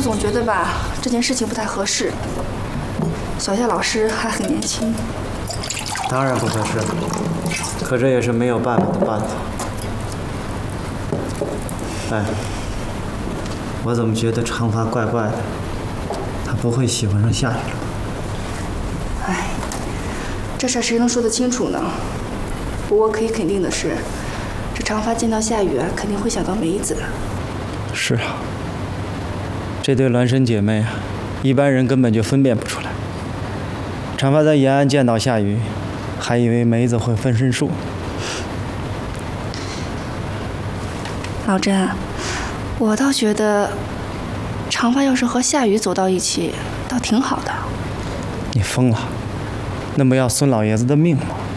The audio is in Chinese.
总觉得吧，这件事情不太合适。小夏老师还很年轻。 当然不合适，可这也是没有办法的办法。哎，我怎么觉得长发怪怪的？他不会喜欢上夏雨了？ 哎，这事谁能说得清楚呢？不过可以肯定的是，这长发见到夏雨啊，肯定会想到梅子。 是啊，这对孪生姐妹啊，一般人根本就分辨不出来。长发在延安见到夏雨，还以为梅子会分身术。 老甄，我倒觉得长发要是和夏雨走到一起，倒挺好的。 你疯了？那不要孙老爷子的命吗？